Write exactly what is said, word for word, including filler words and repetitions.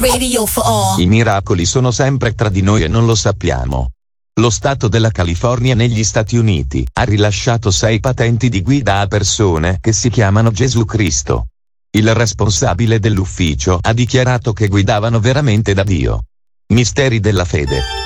Radio for all. I miracoli sono sempre tra di noi e non lo sappiamo. Lo Stato della California negli Stati Uniti ha rilasciato sei patenti di guida a persone che si chiamano Gesù Cristo. Il responsabile dell'ufficio ha dichiarato che guidavano veramente da Dio. Misteri della fede.